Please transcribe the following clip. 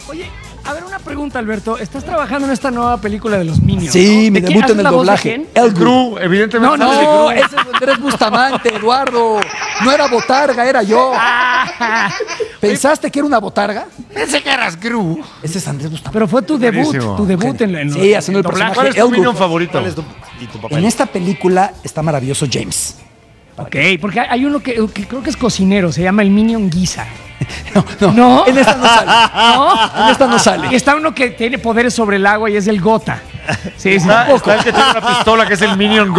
Oye, a ver, una pregunta, Alberto. ¿Estás trabajando en esta nueva película de los Minions? Sí, ¿no? mi ¿De quién debut haces en el la voz de doblaje. quién? El Gru. Gru, evidentemente. No, sale No, Gru. ese es Andrés Bustamante, Eduardo. No era botarga, era yo. ¿Pensaste que era una botarga? Pensé que eras Gru. Ese es Andrés Bustamante. Pero fue tu debut, Buenísimo. en Sí, haciendo el doblaje. personaje. ¿Cuál es tu El Gru. Minion favorito? ¿Cuál es tu papel? En esta película está maravilloso James. Ok, porque hay uno que creo que es cocinero, se llama el Minion Guisa. No, ¿No? en esta no sale. ¿No? En esta no sale. Y está uno que tiene poderes sobre el agua y es el Gota. Sí, sí. Está el que tiene una pistola, que es el Minion